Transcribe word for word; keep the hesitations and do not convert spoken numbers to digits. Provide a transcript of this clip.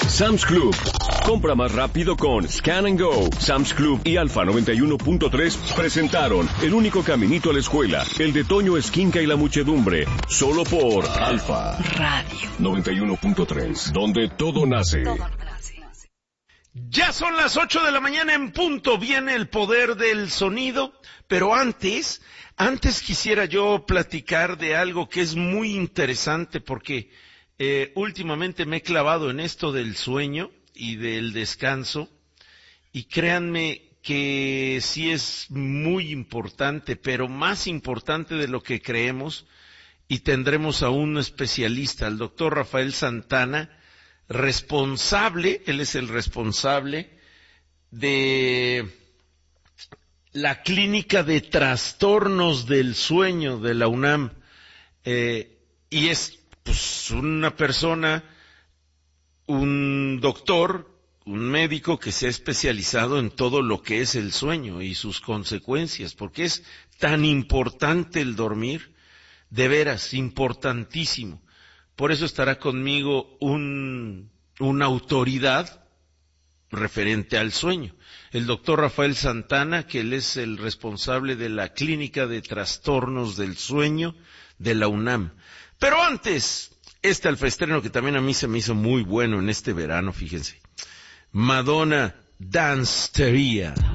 Sam's Club. Compra más rápido con Scan and Go. Sam's Club y Alfa noventa y uno punto tres presentaron El único caminito a la escuela, el de Toño Esquinca y la muchedumbre, solo por Alfa Radio noventa y uno punto tres, donde todo nace. Ya son las ocho de la mañana en punto, viene el poder del sonido, pero antes, antes quisiera yo platicar de algo que es muy interesante porque eh, últimamente me he clavado en esto del sueño y del descanso, y créanme que sí es muy importante, pero más importante de lo que creemos, y tendremos a un especialista, al doctor Rafael Santana, responsable, él es el responsable de la clínica de trastornos del sueño de la UNAM, eh, y es pues una persona, un doctor, un médico que se ha especializado en todo lo que es el sueño y sus consecuencias, porque es tan importante el dormir, de veras, importantísimo. Por eso estará conmigo un, una autoridad referente al sueño, el doctor Rafael Santana, que él es el responsable de la clínica de trastornos del sueño de la UNAM. Pero antes, este alfaestreno que también a mí se me hizo muy bueno en este verano, fíjense. Madonna Danceteria.